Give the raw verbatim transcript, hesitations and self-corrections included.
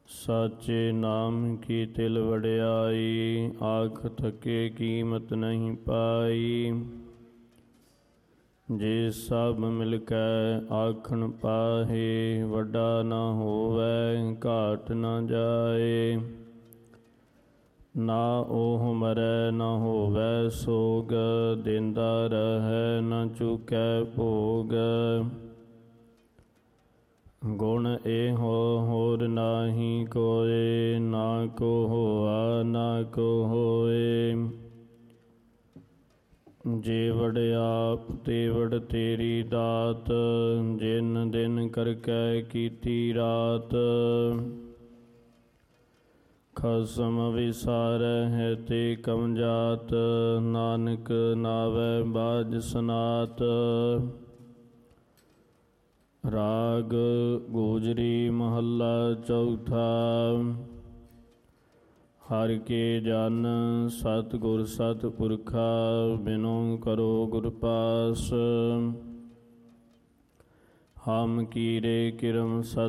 ਸਾਚੇ ਨਾਮ ਕੀ ਤਿਲ ਵਡਿਆਈ, ਆਖ ਥਕੇ ਕੀਮਤ ਨਹੀਂ ਪਾਈ। ਜੇ ਸਭ ਮਿਲ ਕੈ ਆਖਣ ਪਾਹੇ, ਵੱਡਾ ਨਾ ਹੋਵੈ ਘਾਟ ਨਾ ਜਾਏ। ਨਾ ਉਹ ਮਰੈ ਨਾ ਹੋਵੈ ਸੋਗ, ਦੇਂਦਾ ਰਹੈ ਨਾ ਚੁਕੈ ਭੋਗ। ਗੁਣ ਇਹੋ ਹੋਰ ਨਾਹੀ ਕੋਇ, ਨਾ ਕੋ ਹੋਆ ਨਾ ਕੋ ਹੋਏ। ਜੇ ਵਡਿਆਪ ਤੇ ਵਡ ਤੇਰੀ ਦਾਤ, ਜਿਨ ਦਿਨ ਕਰਕੈ ਕੀਤੀ ਰਾਤ। ਖਸਮ ਵਿਸਾਰੈ ਹੈ ਤੇ ਕਮ ਜਾਤ, ਨਾਨਕ ਨਾਵੈ ਬਾਝ ਸਨਾਤ। ਰਾਗ ਗੋਜਰੀ ਮਹੱਲਾ ਚੌਥਾ। ਹਰਿ ਕੇ ਜਨ ਸਤਿਗੁਰ ਸਤਿਪੁਰਖਾ, ਬਿਨੁ ਕਰੋ ਗੁਰ ਪਾਸ। ਹਮ ਕੀਰੇ ਕਿਰਮ ਸਤ